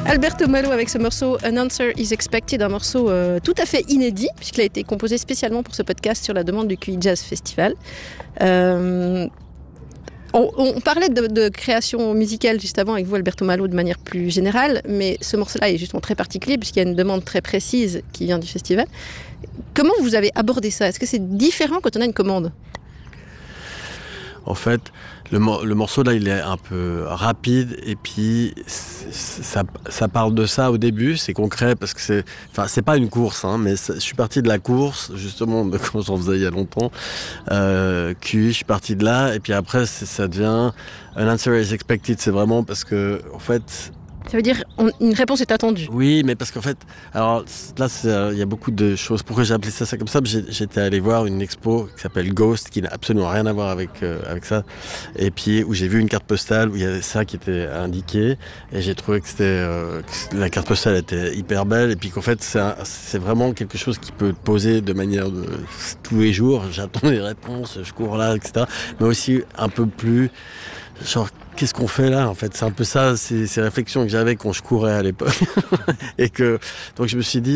Alberto Malo avec ce morceau An Answer is Expected, un morceau tout à fait inédit puisqu'il a été composé spécialement pour ce podcast sur la demande du QI Jazz Festival. On parlait de création musicale juste avant avec vous, Alberto Malo, de manière plus générale, mais ce morceau-là est justement très particulier puisqu'il y a une demande très précise qui vient du festival. Comment vous avez abordé ça ? Est-ce que c'est différent quand on a une commande ? En fait, le morceau là, il est un peu rapide et puis ça parle de ça au début, c'est concret parce que c'est pas une course, hein, mais je suis parti de la course justement quand j'en faisais il y a longtemps. QI, je suis parti de là et puis après ça devient An Answer is Expected, c'est vraiment parce que en fait. Ça veut dire une réponse est attendue. Oui, mais parce qu'en fait, alors là, il y a beaucoup de choses. Pourquoi j'ai appelé ça comme ça ? J'étais allé voir une expo qui s'appelle Ghost, qui n'a absolument rien à voir avec ça. Et puis où j'ai vu une carte postale où il y avait ça qui était indiqué, et j'ai trouvé que que la carte postale était hyper belle, et puis qu'en fait c'est vraiment quelque chose qui peut te poser de manière de tous les jours. J'attends les réponses, je cours là, etc. Mais aussi un peu plus genre. Qu'est-ce qu'on fait là ? En fait, c'est un peu ça, ces réflexions que j'avais quand je courais à l'époque. Et donc je me suis dit,